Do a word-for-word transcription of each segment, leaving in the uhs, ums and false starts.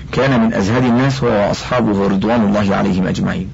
كان من أزهد الناس هو وأصحابه رضوان الله عليهم أجمعين.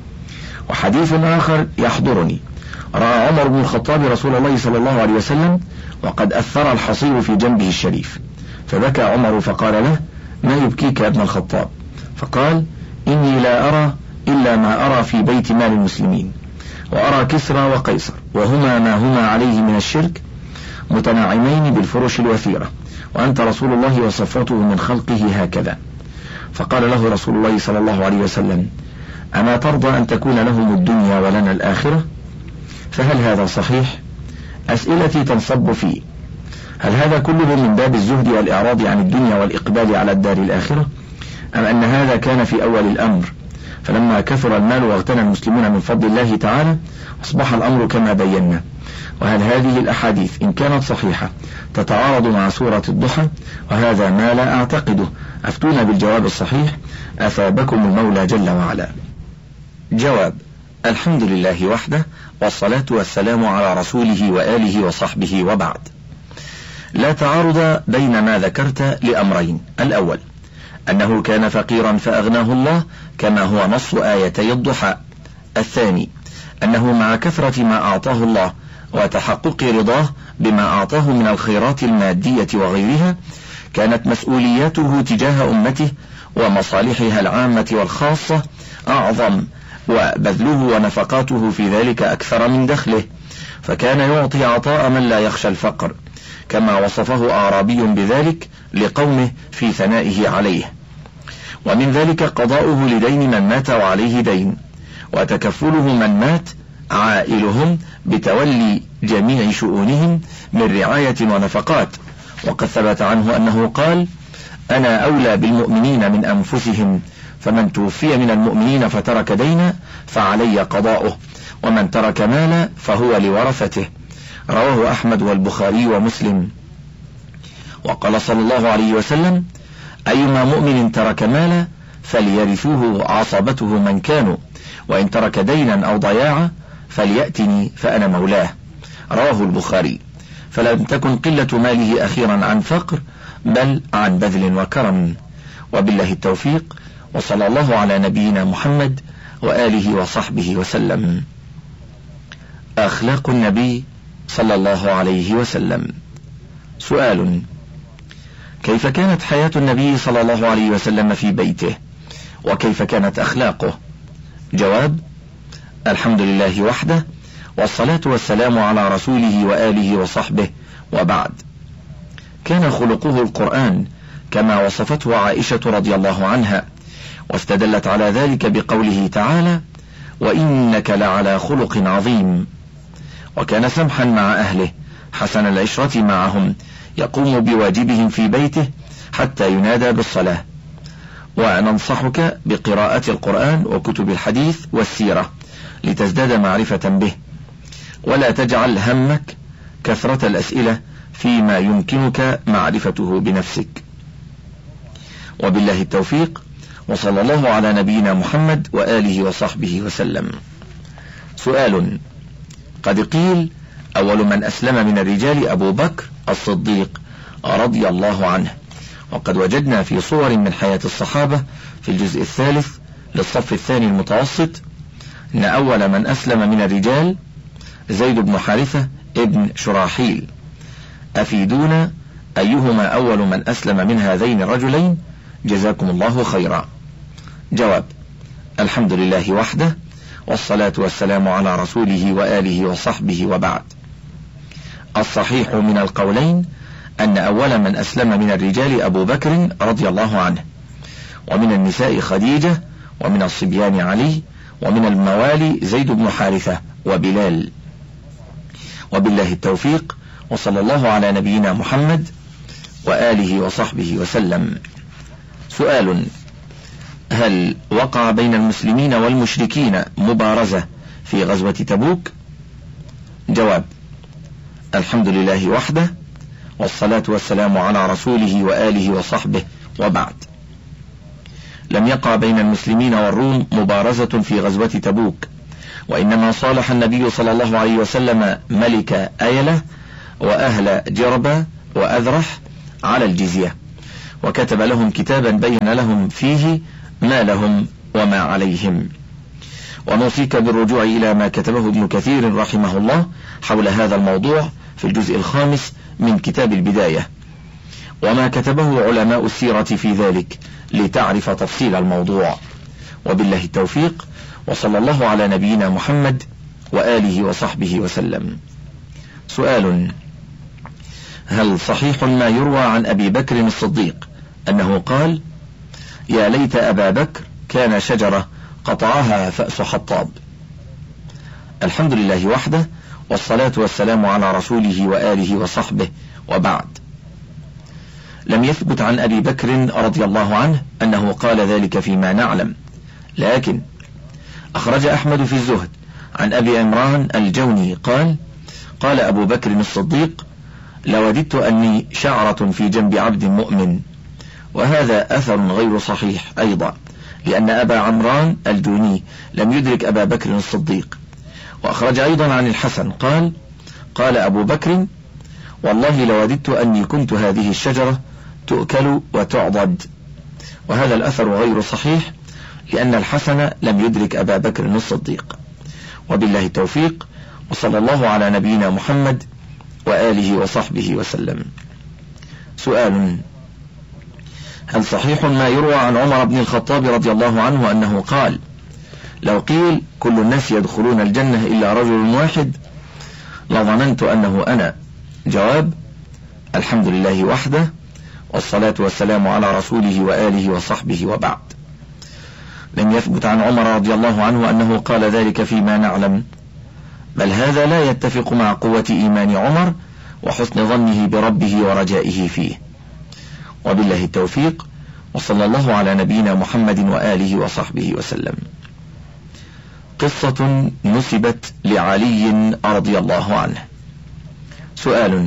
وحديث آخر يحضرني: رأى عمر بن الخطاب رسول الله صلى الله عليه وسلم وقد أثر الحصير في جنبه الشريف، فبكى عمر فقال له: ما يبكيك يا ابن الخطاب؟ فقال: إني لا أرى إلا ما أرى في بيت مال المسلمين، وأرى كسرى وقيصر وهما ما هما عليه من الشرك متناعمين بالفرش الوثيرة، وأنت رسول الله وصفوته من خلقه هكذا. فقال له رسول الله صلى الله عليه وسلم: أما ترضى أن تكون لهم الدنيا ولنا الآخرة؟ فهل هذا صحيح؟ أسئلتي تنصب فيه: هل هذا كله من باب الزهد والإعراض عن الدنيا والإقبال على الدار الآخرة، أم أن هذا كان في أول الأمر، فلما كثر المال واغتنى المسلمون من فضل الله تعالى أصبح الأمر كما بينا؟ وهل هذه الأحاديث إن كانت صحيحة تتعارض مع سورة الضحى؟ وهذا ما لا أعتقده. أفتونا بالجواب الصحيح أثابكم المولى جل وعلا. جواب: الحمد لله وحده، والصلاة والسلام على رسوله وآله وصحبه، وبعد. لا تعارض بين ما ذكرت لأمرين: الأول أنه كان فقيرا فأغناه الله كما هو نص آيتي الضحى. الثاني أنه مع كثرة ما أعطاه الله وتحقق رضاه بما أعطاه من الخيرات المادية وغيرها، كانت مسؤولياته تجاه أمته ومصالحها العامة والخاصة أعظم، وبذله ونفقاته في ذلك أكثر من دخله، فكان يعطي عطاء من لا يخشى الفقر، كما وصفه أعرابي بذلك لقومه في ثنائه عليه. ومن ذلك قضاؤه لدين من مات وعليه دين، وتكفله من مات عائلهم بتولي جميع شؤونهم من رعاية ونفقات. وقد ثبت عنه أنه قال: أنا أولى بالمؤمنين من أنفسهم، فمن توفي من المؤمنين فترك دينا فعلي قضاؤه، ومن ترك مالا فهو لورثته. رواه أحمد والبخاري ومسلم. وقال صلى الله عليه وسلم: أيما مؤمن ترك مالا فليرثوه عصبته من كانوا، وإن ترك دينا أو ضياعا فليأتني فأنا مولاه. رواه البخاري. فلم تكن قلة ماله أخيرا عن فقر، بل عن بذل وكرم. وبالله التوفيق، وصلى الله على نبينا محمد وآله وصحبه وسلم. أخلاق النبي صلى الله عليه وسلم. سؤال: كيف كانت حياة النبي صلى الله عليه وسلم في بيته، وكيف كانت أخلاقه؟ جواب: الحمد لله وحده، والصلاة والسلام على رسوله وآله وصحبه، وبعد. كان خلقه القرآن كما وصفته عائشة رضي الله عنها، واستدلت على ذلك بقوله تعالى: وإنك لعلى خلق عظيم. وكان سمحا مع أهله حسن العشرة معهم، يقوم بواجبهم في بيته حتى ينادى بالصلاة. وننصحك بقراءة القرآن وكتب الحديث والسيرة لتزداد معرفة به، ولا تجعل همك كثرة الأسئلة فيما يمكنك معرفته بنفسك. وبالله التوفيق، وصلى الله على نبينا محمد وآله وصحبه وسلم. سؤال: قد قيل أول من أسلم من الرجال أبو بكر الصديق رضي الله عنه، وقد وجدنا في صور من حياة الصحابة في الجزء الثالث للصف الثاني المتوسط أن أول من أسلم من الرجال زيد بن حارثة ابن شراحيل. أفيدونا أيهما أول من أسلم من هذين الرجلين، جزاكم الله خيرا. جواب: الحمد لله وحده، والصلاة والسلام على رسوله وآله وصحبه، وبعد. الصحيح من القولين أن أول من أسلم من الرجال أبو بكر رضي الله عنه، ومن النساء خديجة، ومن الصبيان علي، ومن الموالي زيد بن حارثة وبلال. وبالله التوفيق، وصلى الله على نبينا محمد وآله وصحبه وسلم. سؤال: هل وقع بين المسلمين والمشركين مبارزة في غزوة تبوك؟ جواب: الحمد لله وحده، والصلاة والسلام على رسوله وآله وصحبه، وبعد. لم يقع بين المسلمين والروم مبارزة في غزوة تبوك، وإنما صالح النبي صلى الله عليه وسلم ملك أيلة وأهل جربة وأذرح على الجزية، وكتب لهم كتابا بين لهم فيه ما لهم وما عليهم. ونوصيك بالرجوع إلى ما كتبه ابن كثير رحمه الله حول هذا الموضوع في الجزء الخامس من كتاب البداية، وما كتبه علماء السيرة في ذلك لتعرف تفصيل الموضوع. وبالله التوفيق، وصلى الله على نبينا محمد وآله وصحبه وسلم. سؤال: هل صحيح ما يروى عن أبي بكر الصديق أنه قال: يا ليت أبا بكر كان شجرة قطعها فأس حطاب؟ الحمد لله وحده، والصلاة والسلام على رسوله وآله وصحبه، وبعد. لم يثبت عن أبي بكر رضي الله عنه أنه قال ذلك فيما نعلم، لكن أخرج أحمد في الزهد عن أبي عمران الجوني قال: قال أبو بكر الصديق: لوددت أني شعرة في جنب عبد مؤمن. وهذا أثر غير صحيح أيضا، لأن أبا عمران الجوني لم يدرك أبا بكر الصديق. وأخرج أيضا عن الحسن قال: قال أبو بكر: والله لوددت أني كنت هذه الشجرة تؤكل وتعضد. وهذا الأثر غير صحيح، لأن الحسن لم يدرك أبا بكر الصديق. وبالله التوفيق، وصلى الله على نبينا محمد وآله وصحبه وسلم. سؤال: هل صحيح ما يروى عن عمر بن الخطاب رضي الله عنه أنه قال: لو قيل كل الناس يدخلون الجنة إلا رجل واحد لظننت أنه أنا؟ جواب: الحمد لله وحده، والصلاة والسلام على رسوله وآله وصحبه، وبعد. لم يثبت عن عمر رضي الله عنه أنه قال ذلك فيما نعلم، بل هذا لا يتفق مع قوة إيمان عمر وحسن ظنه بربه ورجائه فيه. وبالله التوفيق، وصلى الله على نبينا محمد وآله وصحبه وسلم. قصة نسبت لعلي رضي الله عنه. سؤال: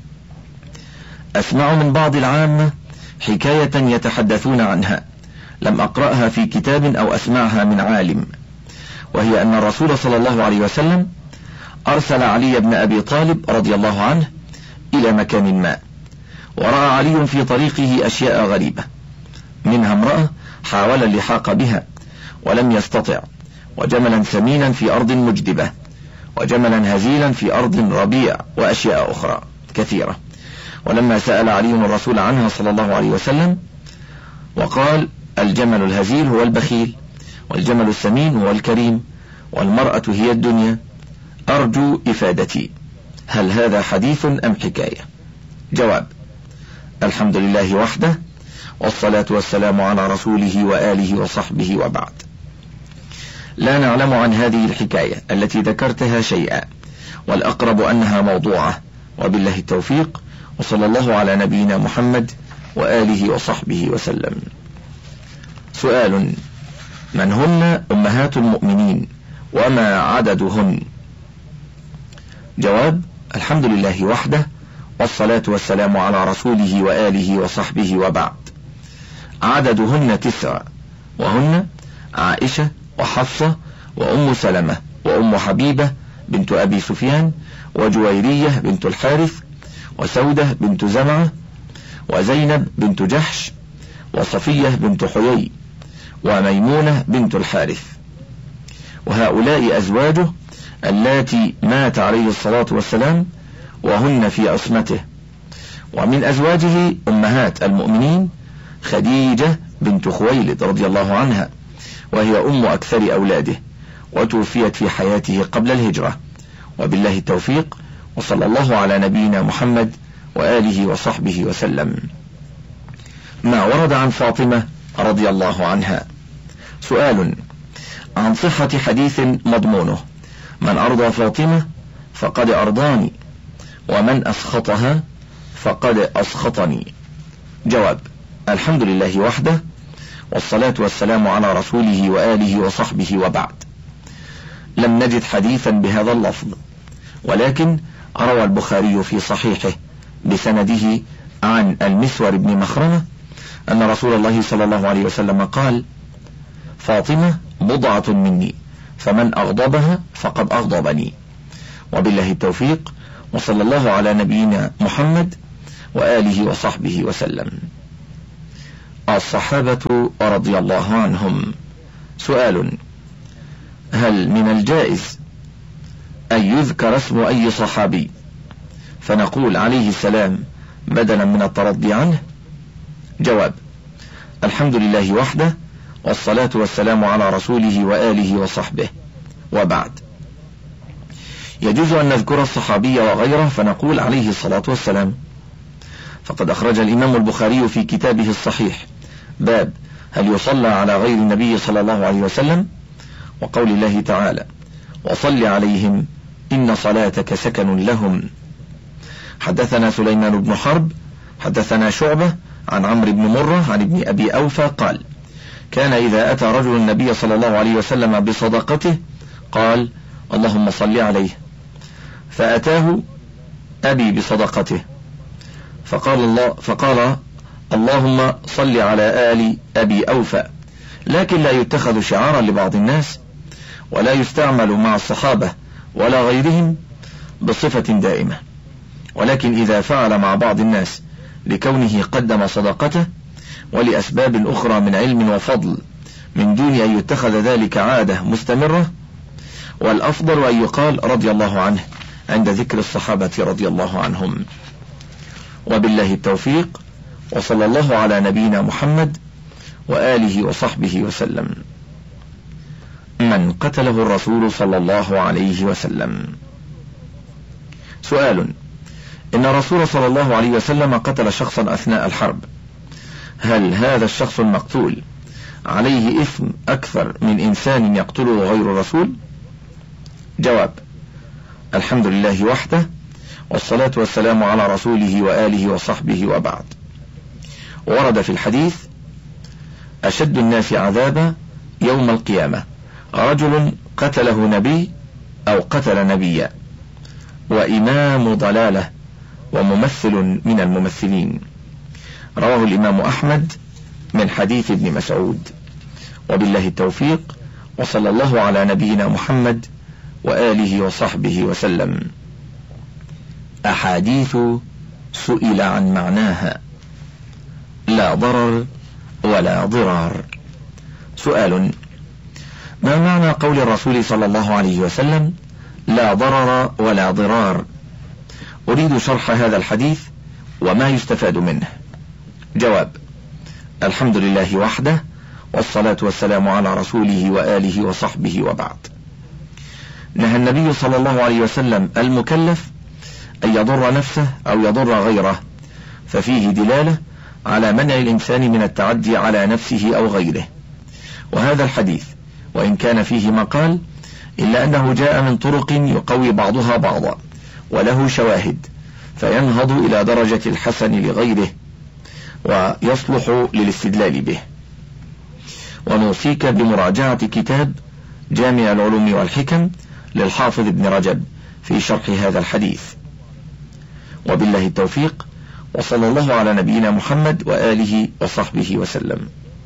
أسمع من بعض العامة حكاية يتحدثون عنها، لم أقرأها في كتاب أو أسمعها من عالم، وهي أن الرسول صلى الله عليه وسلم أرسل علي بن أبي طالب رضي الله عنه إلى مكان ما، ورأى علي في طريقه أشياء غريبة، منها امرأة حاول اللحاق بها ولم يستطع، وجملا سمينا في أرض مجدبة، وجملا هزيلا في أرض ربيع، وأشياء أخرى كثيرة. ولما سأل علي الرسول عنها صلى الله عليه وسلم وقال: الجمل الهزيل هو البخيل، والجمل السمين هو الكريم، والمرأة هي الدنيا، أرجو إفادتي، هل هذا حديث أم حكاية؟ جواب: الحمد لله وحده، والصلاة والسلام على رسوله وآله وصحبه، وبعد. لا نعلم عن هذه الحكاية التي ذكرتها شيئا، والأقرب أنها موضوعة. وبالله التوفيق، وصلى الله على نبينا محمد وآله وصحبه وسلم. سؤال: من هن أمهات المؤمنين وما عددهن؟ جواب: الحمد لله وحده، والصلاة والسلام على رسوله وآله وصحبه، وبعد. عددهن تسع، وهن عائشة وحفصة وأم سلمة وأم حبيبة بنت أبي سفيان وجويرية بنت الحارث وسودة بنت زمعة وزينب بنت جحش وصفية بنت حيي وميمونة بنت الحارث. وهؤلاء أزواجه اللاتي مات عليه الصلاة والسلام وهن في عصمته. ومن أزواجه أمهات المؤمنين خديجة بنت خويلد رضي الله عنها، وهي أم أكثر أولاده، وتوفيت في حياته قبل الهجرة. وبالله التوفيق، وصلى الله على نبينا محمد وآله وصحبه وسلم. ما ورد عن فاطمة رضي الله عنها. سؤال: عن صحة حديث مضمونه: من أرضى فاطمة فقد أرضاني، ومن أسخطها فقد أسخطني. جواب: الحمد لله وحده، والصلاة والسلام على رسوله وآله وصحبه، وبعد. لم نجد حديثا بهذا اللفظ، ولكن روى البخاري في صحيحه بسنده عن المسور بن مخرمة أن رسول الله صلى الله عليه وسلم قال: فاطمة بضعة مني، فمن أغضبها فقد أغضبني. وبالله التوفيق، وصلى الله على نبينا محمد وآله وصحبه وسلم. الصحابة رضي الله عنهم. سؤال: هل من الجائز أن يذكر اسم أي صحابي فنقول عليه السلام بدلا من الترضي عنه؟ جواب: الحمد لله وحده، والصلاة والسلام على رسوله وآله وصحبه، وبعد. يجوز أن نذكر الصحابي وغيره فنقول عليه الصلاة والسلام، فقد أخرج الإمام البخاري في كتابه الصحيح باب هل يصلى على غير النبي صلى الله عليه وسلم، وقول الله تعالى: وصل عليهم إن صلاتك سكن لهم. حدثنا سليمان بن حرب حدثنا شعبة عن عمرو بن مرة عن ابن أبي أوفى قال: كان إذا أتى رجل النبي صلى الله عليه وسلم بصدقته قال: اللهم صل عليه، فأتاه أبي بصدقته فقال الله فقال اللهم صل على آل أبي أوفى، لكن لا يتخذ شعارا لبعض الناس، ولا يستعمل مع الصحابة ولا غيرهم بصفة دائمة، ولكن إذا فعل مع بعض الناس لكونه قدم صدقته ولأسباب أخرى من علم وفضل من دون أن يتخذ ذلك عادة مستمرة، والأفضل أن يقال رضي الله عنه عند ذكر الصحابة رضي الله عنهم. وبالله التوفيق، وصلى الله على نبينا محمد وآله وصحبه وسلم. من قتله الرسول صلى الله عليه وسلم؟ سؤال: إن الرسول صلى الله عليه وسلم قتل شخصا أثناء الحرب، هل هذا الشخص المقتول عليه إثم أكثر من إنسان يقتله غير الرسول؟ جواب: الحمد لله وحده، والصلاة والسلام على رسوله وآله وصحبه، وبعد. ورد في الحديث: أشد الناس عذابا يوم القيامة رجل قتله نبي أو قتل نبيا، وإمام ضلالة، وممثل من الممثلين. رواه الإمام أحمد من حديث ابن مسعود. وبالله التوفيق، وصلى الله على نبينا محمد وآله وصحبه وسلم. أحاديث سئل عن معناها: لا ضرر ولا ضرار. سؤال: ما معنى قول الرسول صلى الله عليه وسلم لا ضرر ولا ضرار؟ أريد شرح هذا الحديث وما يستفاد منه. جواب: الحمد لله وحده، والصلاة والسلام على رسوله وآله وصحبه، وبعد. نهى النبي صلى الله عليه وسلم المكلف أن يضر نفسه أو يضر غيره، ففيه دلالة على منع الإنسان من التعدي على نفسه أو غيره. وهذا الحديث وإن كان فيه مقال إلا أنه جاء من طرق يقوي بعضها بعضا، وله شواهد، فينهض إلى درجة الحسن لغيره ويصلح للاستدلال به. ونوصيك بمراجعة كتاب جامع العلوم والحكم للحافظ ابن رجب في شرح هذا الحديث. وبالله التوفيق، وصلى الله على نبينا محمد وآله وصحبه وسلم.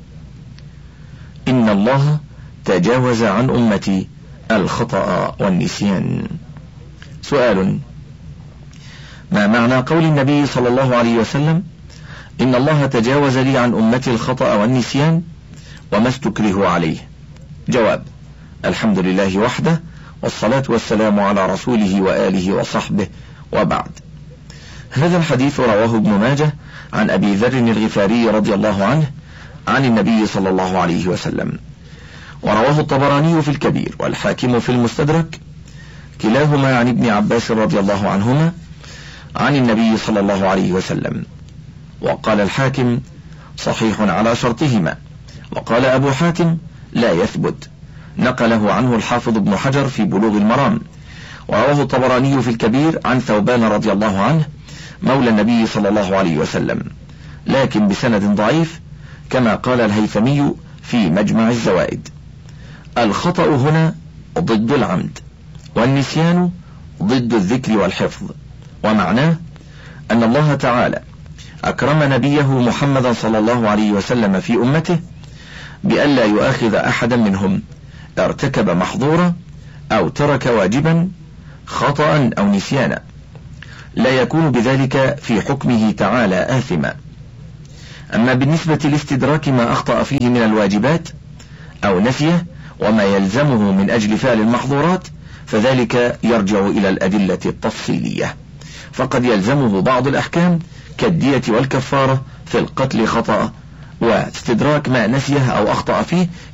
إن الله تجاوز عن أمتي الخطأ والنسيان. سؤال: ما معنى قول النبي صلى الله عليه وسلم إن الله تجاوز لي عن أمتي الخطأ والنسيان وما استكره عليه؟ جواب: الحمد لله وحده، والصلاة والسلام على رسوله وآله وصحبه، وبعد. هذا الحديث رواه ابن ماجه عن أبي ذر الغفاري رضي الله عنه عن النبي صلى الله عليه وسلم، ورواه الطبراني في الكبير والحاكم في المستدرك، كلاهما عن ابن عباس رضي الله عنهما عن النبي صلى الله عليه وسلم. وقال الحاكم: صحيح على شرطهما. وقال أبو حاتم: لا يثبت، نقله عنه الحافظ ابن حجر في بلوغ المرام. ورواه الطبراني في الكبير عن ثوبان رضي الله عنه مولى النبي صلى الله عليه وسلم، لكن بسند ضعيف، كما قال الهيثمي في مجمع الزوائد. الخطأ هنا ضد العمد، والنسيان ضد الذكر والحفظ، ومعناه أن الله تعالى أكرم نبيه محمدا صلى الله عليه وسلم في أمته بألا يؤاخذ أحدا منهم ارتكب محظورا أو ترك واجبا خطأ أو نسيانا، لا يكون بذلك في حكمه تعالى آثما. أما بالنسبة لاستدراك ما أخطأ فيه من الواجبات أو نسيه وما يلزمه من أجل فعل المحظورات فذلك يرجع إلى الأدلة التفصيلية، فقد يلزمه بعض الأحكام كالدية والكفارة في القتل خطأ، واستدراك ما نسيه أو أخطأ فيه